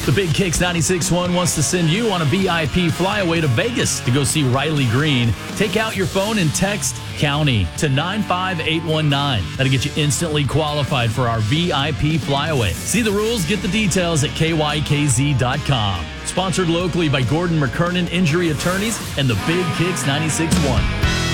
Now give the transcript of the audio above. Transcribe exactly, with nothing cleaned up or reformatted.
The Big Kicks ninety-six point one wants to send you on a V I P flyaway to Vegas to go see Riley Green. Take out your phone and text County to nine five eight one nine. That'll get you instantly qualified for our V I P flyaway. See the rules, get the details at K Y K Z dot com. Sponsored locally by Gordon McKernan Injury Attorneys and the Big Kicks ninety-six point one.